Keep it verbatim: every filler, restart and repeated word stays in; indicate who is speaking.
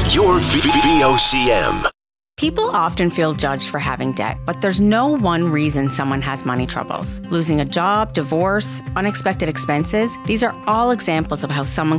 Speaker 1: your V O C M.
Speaker 2: People often feel judged for having debt, but there's no one reason someone has money troubles. Losing a job, divorce, unexpected expenses, these are all examples of how someone